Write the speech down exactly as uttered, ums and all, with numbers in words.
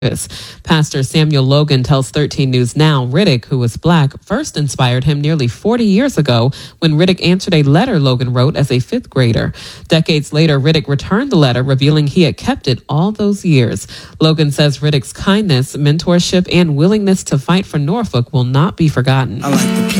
Pastor Samuel Logan tells thirteen News Now Riddick, who was black, first inspired him nearly forty years ago when Riddick answered a letter Logan wrote as a fifth grader. Decades later, Riddick returned the letter, revealing he had kept it all those years. Logan says Riddick's kindness, mentorship, and willingness to fight for Norfolk will not be forgotten. I like the